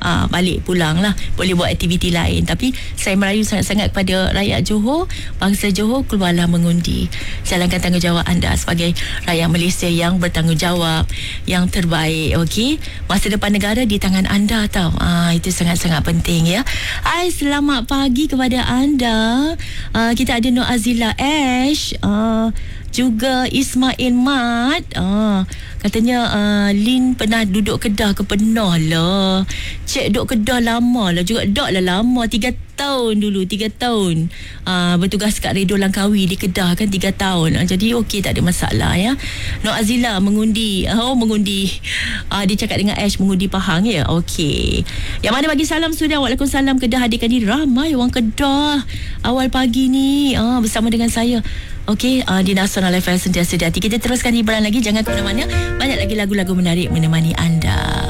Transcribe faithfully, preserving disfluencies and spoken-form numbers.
uh, balik pulang lah, boleh buat aktiviti lain. Tapi saya merayu sangat-sangat kepada rakyat Johor, bangsa Johor, keluarlah mengundi, jalankan tanggungjawab anda sebagai rakyat Malaysia yang bertanggungjawab, yang terbaik. Okey, masa depan negara di tangan anda tau. Ah, itu sangat-sangat penting ya. Hai, selamat pagi kepada anda. Uh, kita ada Nur Azila Ash, uh, juga Ismail Mat. Uh, katanya uh, Lin pernah duduk Kedah ke? Pernah lah. Cik duduk Kedah lama lah juga. Dok lah lama, tiga tahun dulu, tiga tahun uh, bertugas kat Radio Langkawi di Kedah kan, tiga tahun. Uh, jadi okey, tak ada masalah ya. Nur Azila mengundi. Oh, mengundi. Uh, dia cakap dengan Ash mengundi Pahang ya. Okey. Yang mana bagi salam sudah. Waalaikumsalam. Kedah hadirkan diri. Ramai orang Kedah awal pagi ni uh, bersama dengan saya. Okey, uh, di Nasional F M sentiasa di hati. Kita teruskan hiburan lagi. Jangan ke mana-mana. Banyak lagi lagu-lagu menarik menemani anda.